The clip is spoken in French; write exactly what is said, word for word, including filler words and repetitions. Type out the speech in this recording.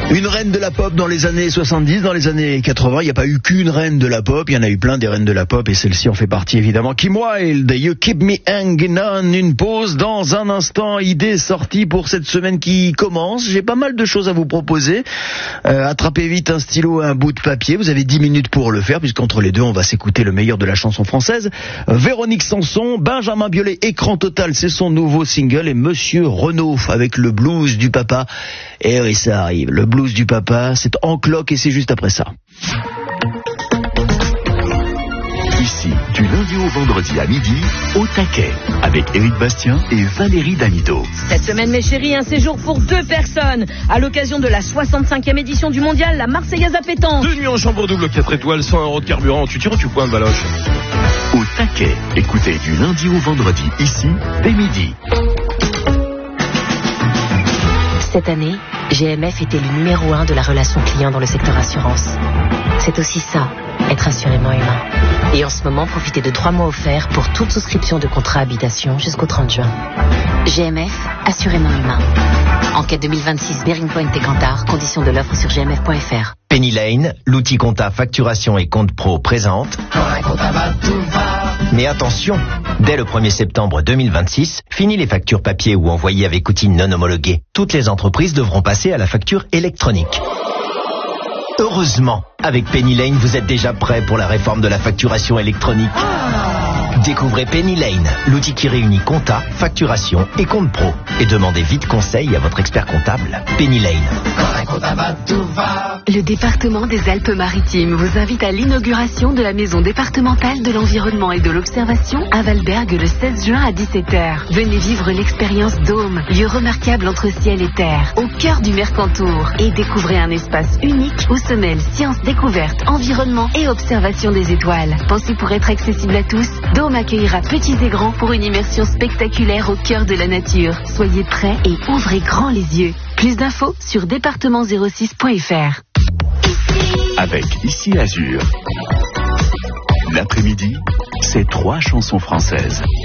Une reine de la pop dans les années soixante-dix, dans les années quatre-vingts, il n'y a pas eu qu'une reine de la pop, il y en a eu plein des reines de la pop et celle-ci en fait partie évidemment. Kim Wilde, You Keep Me Hanging On, une pause dans un instant, idée sortie pour cette semaine qui commence. J'ai pas mal de choses à vous proposer. Euh, attrapez vite un stylo et un bout de papier, vous avez dix minutes pour le faire puisqu'entre les deux on va s'écouter le meilleur de la chanson française. Euh, Véronique Sanson, Benjamin Biolay, Écran Total, c'est son nouveau single et Monsieur Renaud avec le blues du papa. Et oui, ça arrive, le blues du papa, c'est en cloque et c'est juste après ça. Ici, du lundi au vendredi à midi, au taquet, avec Éric Bastien et Valérie Damido. Cette semaine, mes chéris, un séjour pour deux personnes. À l'occasion de la soixante-cinquième édition du mondial, la Marseillaise à pétanque. Deux nuits en chambre double, quatre étoiles, cent euros de carburant. Tu tires ou tu pointes, Valoche? Au taquet, écoutez du lundi au vendredi, ici, dès midi. Cette année, G M F était le numéro un de la relation client dans le secteur assurance. C'est aussi ça, être assurément humain. Et en ce moment, profitez de trois mois offerts pour toute souscription de contrat habitation jusqu'au trente juin. G M F, assurément humain. Enquête deux mille vingt-six, Bearing Point et Kantar, conditions de l'offre sur g m f point f r. Penny Lane, l'outil compta facturation et compte pro présente. Mais attention, dès le premier septembre deux mille vingt-six, fini les factures papier ou envoyées avec outils non homologués. Toutes les entreprises devront passer à la facture électronique. Heureusement, avec Penny Lane, vous êtes déjà prêt pour la réforme de la facturation électronique. Découvrez Penny Lane, l'outil qui réunit compta, facturation et compte pro. Et demandez vite conseil à votre expert comptable. Penny Lane. Le département des Alpes-Maritimes vous invite à l'inauguration de la maison départementale de l'environnement et de l'observation à Valberg le seize juin à dix-sept heures. Venez vivre l'expérience Dôme, lieu remarquable entre ciel et terre, au cœur du Mercantour, et découvrez un espace unique où se mêlent sciences, découvertes, environnement et observation des étoiles. Pensez pour être accessible à tous, Dôme accueillera petits et grands pour une immersion spectaculaire au cœur de la nature. Soyez prêts et ouvrez grand les yeux. Plus d'infos sur département zéro six point f r. Avec Ici Azur. L'après-midi, c'est trois chansons françaises.